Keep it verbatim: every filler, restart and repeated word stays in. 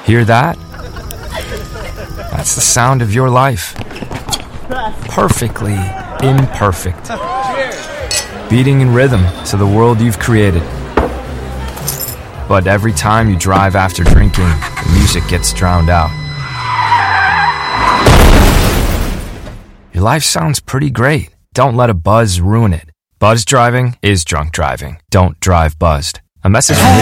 Hear that? That's the sound of your life. Perfectly imperfect. Beating in rhythm to the world you've created. But every time you drive after drinking, the music gets drowned out. Your life sounds pretty great. Don't let a buzz ruin it. Buzz driving is drunk driving. Don't drive buzzed. A message from